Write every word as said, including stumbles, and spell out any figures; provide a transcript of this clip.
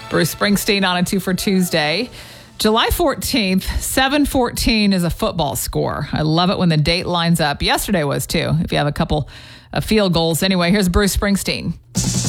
Bruce Springsteen on a two for Tuesday. July fourteenth, seven fourteen is a football score. I love it when the date lines up. Yesterday was too, if you have a couple of field goals. Anyway, here's Bruce Springsteen.